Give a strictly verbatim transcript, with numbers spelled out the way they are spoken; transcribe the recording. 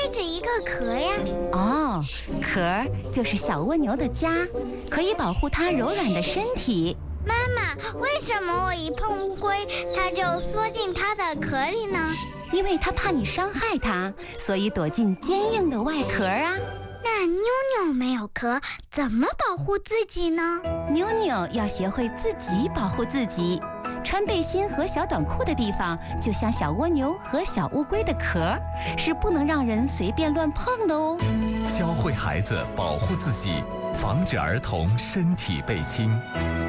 着一个壳呀？ 哦，壳就是小蜗牛的家，可以保护它柔软的身体。 妈妈，为什么我一碰乌龟，它就缩进它的壳里呢？ 因为它怕你伤害它，所以躲进坚硬的外壳啊。 那妞妞没有壳，怎么保护自己呢？ 妞妞要学会自己保护自己。穿背心和小短裤的地方，就像小蜗牛和小乌龟的壳，是不能让人随便乱碰的哦。 教会孩子保护自己，防止儿童身体被侵。